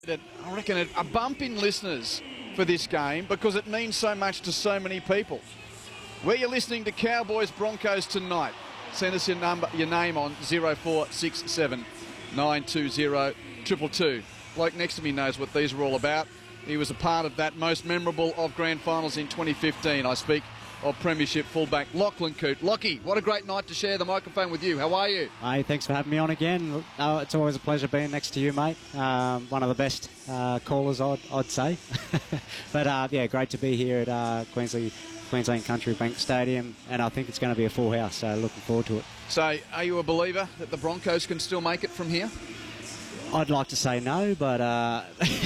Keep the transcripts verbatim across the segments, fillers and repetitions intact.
I reckon a, a bump in listeners for this game because it means so much to so many people. Where you're listening to Cowboys Broncos tonight, send us your number, your name on zero four six seven nine two zero two two two. Bloke next to me knows what these are all about. He was a part of that most memorable of grand finals in twenty fifteen. I speak of Premiership fullback Lachlan Coote. Lockie, what a great night to share the microphone with you. How are you? Hey, thanks for having me on again. Uh, it's always a pleasure being next to you, mate. Um, one of the best uh, callers, I'd, I'd say. but uh, yeah, great to be here at uh, Queensland, Queensland Country Bank Stadium, and I think it's going to be a full house, so looking forward to it. So, are you a believer that the Broncos can still make it from here? I'd like to say no, but uh,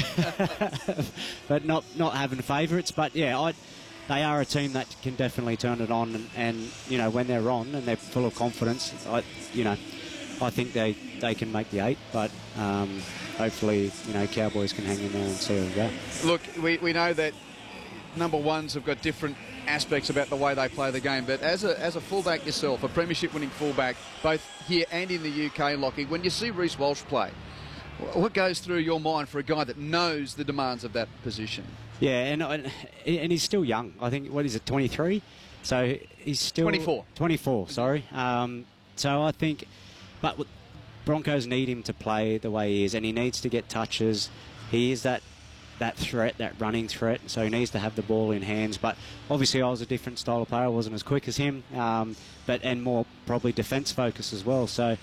but not not having favourites. But yeah, I. They are a team that can definitely turn it on, and, and you know, when they're on and they're full of confidence, I, you know, I think they, they can make the eight, but um, hopefully, you know, Cowboys can hang in there and see how we go. Look, we, we know that number ones have got different aspects about the way they play the game, but as a as a fullback yourself, a premiership winning fullback, both here and in the U K, Lockie, when you see Reece Walsh play, what goes through your mind for a guy that knows the demands of that position? Yeah, and and he's still young. I think, what is it, twenty-three? So he's still... twenty-four. twenty-four, sorry. Um, so I think... But Broncos need him to play the way he is, and he needs to get touches. He is that that threat, that running threat, so he needs to have the ball in hands. But obviously I was a different style of player. I wasn't as quick as him, um, but and more probably defence focused as well. So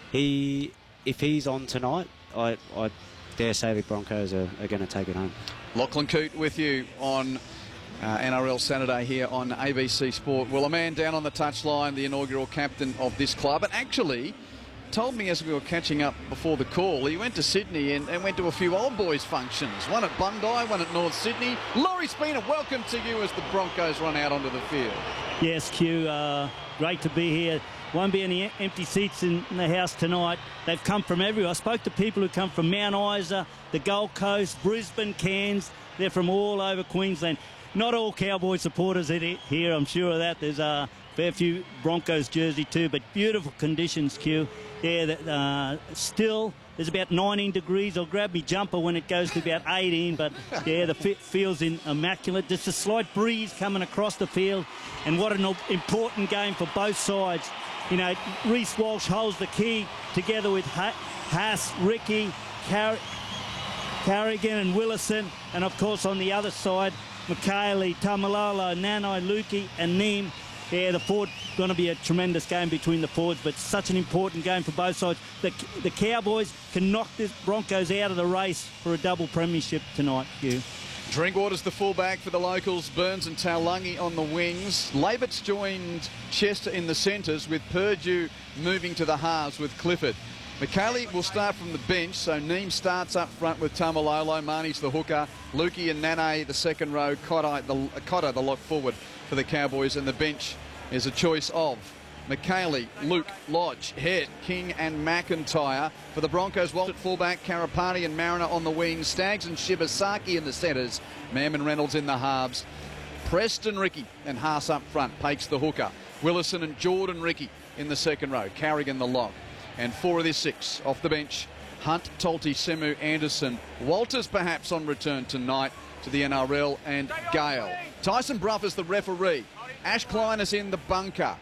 he, if he's on tonight, I, I dare say the Broncos are, are going to take it home. Lachlan Coote with you on uh, N R L Saturday here on A B C Sport. Well, a man down on the touchline, the inaugural captain of this club, and actually told me as we were catching up before the call, he went to Sydney and, and went to a few old boys functions. One at Bondi, one at North Sydney. Laurie Spina, welcome to you as the Broncos run out onto the field. Yes, Q, uh, great to be here. Won't be any empty seats in the house tonight. They've come from everywhere. I spoke to people who come from Mount Isa, the Gold Coast, Brisbane, Cairns. They're from all over Queensland. Not all Cowboy supporters here, I'm sure of that. There's a fair few Broncos jersey too, but beautiful conditions, Q. Yeah, uh, still, there's about nineteen degrees. I'll grab my jumper when it goes to about eighteen, but yeah, the field's in immaculate. Just a slight breeze coming across the field, and what an important game for both sides. You know, Reece Walsh holds the key together with Haas, Ricky, Car Carrigan and Willison. And, of course, on the other side, Mikaele, Tamalolo, Nanai, Lukey and Neem. Yeah, the forward going to be a tremendous game between the forwards, but such an important game for both sides. The, the Cowboys can knock the Broncos out of the race for a double premiership tonight, Hugh. Drinkwater's the fullback for the locals, Burns and Taulagi on the wings. Labert's joined Chester in the centres, with Purdue moving to the halves with Clifford. Mikaele will start from the bench, so Neem starts up front with Tamalolo, Marnie's the hooker, Lukey and Nane the second row, Cotter the, Cotter the lock forward for the Cowboys, and the bench is a choice of Mikaele, Luke, Lodge, Head, King and McIntyre. For the Broncos, Walt at fullback, Karapani and Mariner on the wings, Staggs and Shibasaki in the centres, Mam and Reynolds in the halves, Preston Ricky and Haas up front, Pakes the hooker, Willison and Jordan Ricky in the second row, Carrigan the lock. And four of this six off the bench, Hunt, Tolte, Semu, Anderson, Walters perhaps on return tonight to the N R L, and Gale. Tyson Brough is the referee. Ash Klein is in the bunker.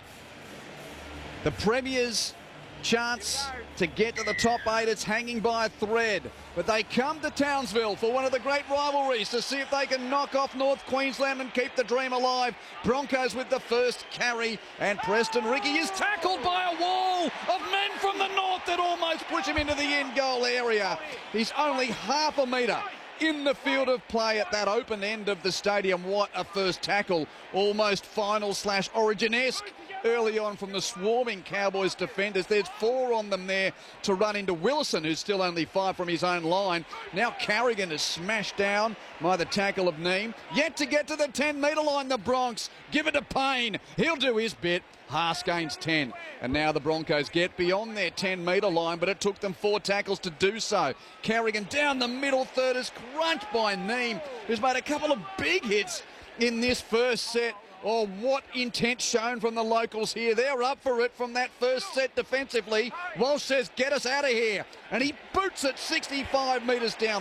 The Premier's chance to get to the top eight, it's hanging by a thread. But they come to Townsville for one of the great rivalries to see if they can knock off North Queensland and keep the dream alive. Broncos with the first carry, and Preston Ricky is tackled by a wall of men from the north that almost push him into the end goal area. He's only half a metre in the field of play at that open end of the stadium. What a first tackle, almost final slash origin-esque early on from the swarming Cowboys defenders. There's four on them there to run into Willison, who's still only five from his own line. Now Carrigan is smashed down by the tackle of Neem. Yet to get to the ten metre line, the Bronx. Give it to Payne. He'll do his bit. Haas gains ten. And now the Broncos get beyond their ten metre line, but it took them four tackles to do so. Carrigan down the middle third is crunched by Neem, who's made a couple of big hits in this first set. Oh, what intent shown from the locals here. They're up for it from that first set defensively. Walsh says, get us out of here. And he boots it sixty-five metres down.